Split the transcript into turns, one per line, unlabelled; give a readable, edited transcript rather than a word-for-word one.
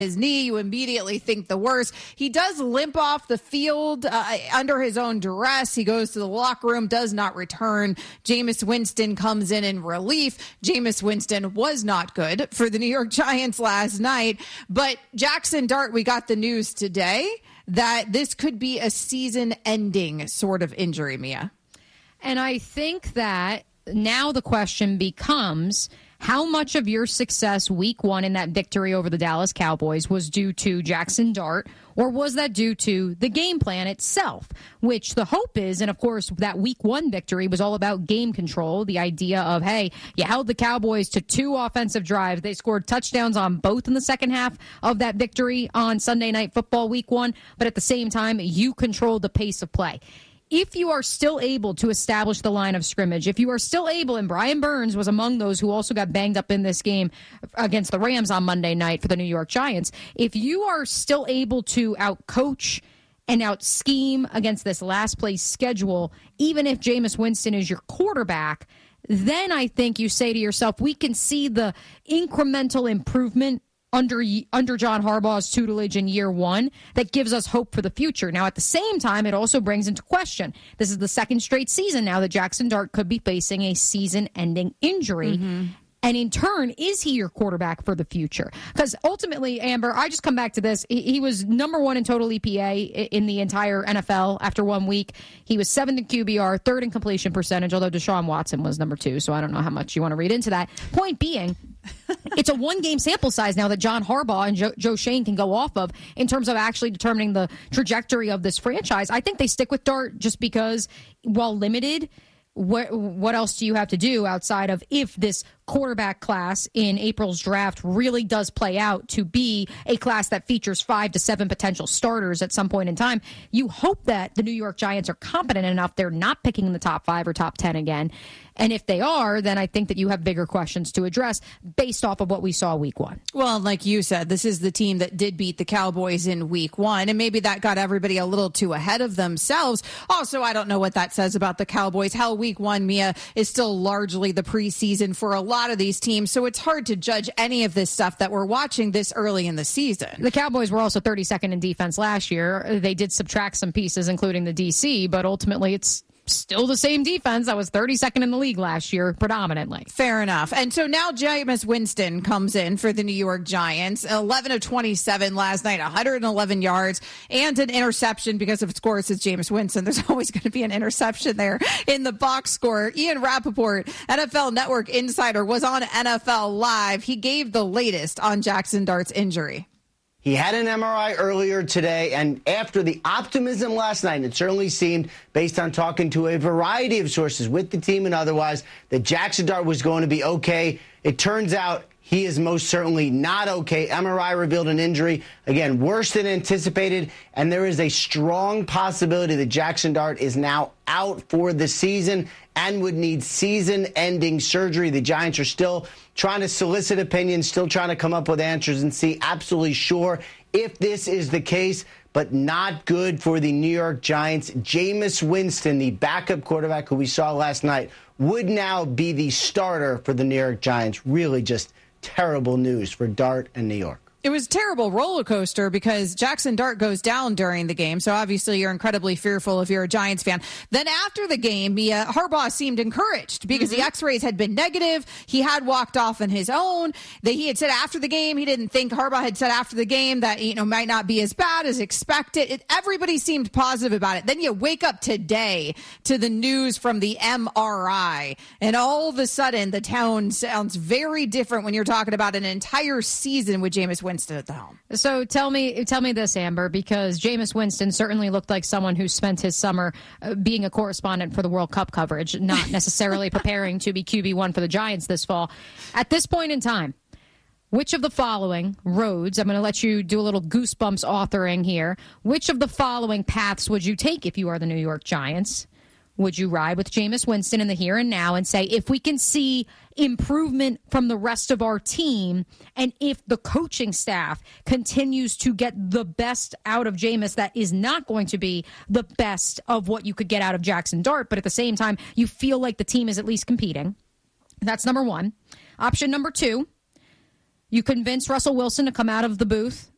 his knee, you immediately think the worst. He does limp off the field under his own duress. He goes to the locker room, does not return. Jameis Winston comes in relief. Jameis Winston was not good for the New York Giants last night. But Jackson Dart, we got the news today that this could be a season-ending sort of injury, Mia.
And I think that now the question becomes, how much of your success week one in that victory over the Dallas Cowboys was due to Jackson Dart, or was that due to the game plan itself, which the hope is, and of course that week one victory was all about game control, the idea of, hey, you held the Cowboys to 2 offensive drives. They scored touchdowns on both in the second half of that victory on Sunday Night Football week one, but at the same time, you controlled the pace of play. If you are still able to establish the line of scrimmage, if you are still able, and Brian Burns was among those who also got banged up in this game against the Rams on Monday night for the New York Giants, if you are still able to outcoach and out-scheme against this last-place schedule, even if Jameis Winston is your quarterback, then I think you say to yourself, we can see the incremental improvement under John Harbaugh's tutelage in year one that gives us hope for the future. Now, at the same time, it also brings into question, this is the second straight season now that Jackson Dart could be facing a season-ending injury. Mm-hmm. And in turn, is he your quarterback for the future? Because ultimately, Amber, I just come back to this. He was number 1 in total EPA in the entire NFL after 1 week. He was 7th in QBR, 3rd in completion percentage, although Deshaun Watson was number 2, so I don't know how much you want to read into that. Point being, it's a 1-game sample size now that John Harbaugh and Joe Schoen can go off of in terms of actually determining the trajectory of this franchise. I think they stick with Dart just because, while limited, what else do you have to do outside of, if this quarterback class in April's draft really does play out to be a class that features 5 to 7 potential starters at some point in time, you hope that the New York Giants are competent enough they're not picking in the top 5 or top 10 again. And if they are, then I think that you have bigger questions to address based off of what we saw week one.
Well, like you said, this is the team that did beat the Cowboys in week one, and maybe that got everybody a little too ahead of themselves. Also, I don't know what that says about the Cowboys. Hell, week one, Mia, is still largely the preseason for a lot of these teams, so it's hard to judge any of this stuff that we're watching this early in the season.
The Cowboys were also 32nd in defense last year. They did subtract some pieces, including the DC, but ultimately it's still the same defense that was 32nd in the league last year, predominantly.
Fair enough. And so now Jameis Winston comes in for the New York Giants. 11 of 27 last night, 111 yards, and an interception because, of course, it's Jameis Winston. There's always going to be an interception there in the box score. Ian Rappaport, NFL Network insider, was on NFL Live. He gave the latest on Jackson Dart's injury.
He had an MRI earlier today, and after the optimism last night, it certainly seemed, based on talking to a variety of sources with the team and otherwise, that Jackson Dart was going to be okay. It turns out he is most certainly not okay. MRI revealed an injury, again, worse than anticipated, and there is a strong possibility that Jackson Dart is now out for the season and would need season-ending surgery. The Giants are still trying to solicit opinions, still trying to come up with answers and see absolutely sure if this is the case, but not good for the New York Giants. Jameis Winston, the backup quarterback who we saw last night, would now be the starter for the New York Giants. Really just terrible news for Dart and New York.
It was a terrible roller coaster because Jackson Dart goes down during the game. So obviously you're incredibly fearful if you're a Giants fan. Then after the game, Harbaugh seemed encouraged because the x-rays had been negative. He had walked off on his own. He had said after the game, he didn't think, Harbaugh had said after the game that, might not be as bad as expected. Everybody seemed positive about it. Then you wake up today to the news from the MRI, and all of a sudden the tone sounds very different when you're talking about an entire season with Jameis Winston at the helm.
So tell me this, Amber, because Jameis Winston certainly looked like someone who spent his summer being a correspondent for the World Cup coverage, not necessarily preparing to be QB1 for the Giants this fall. At this point in time, which of the following roads, I'm going to let you do a little goosebumps authoring here, which of the following paths would you take if you are the New York Giants? Would you ride with Jameis Winston in the here and now and say, if we can see improvement from the rest of our team, and if the coaching staff continues to get the best out of Jameis, that is not going to be the best of what you could get out of Jackson Dart, but at the same time, you feel like the team is at least competing? That's number one. Option number two, you convince Russell Wilson to come out of the booth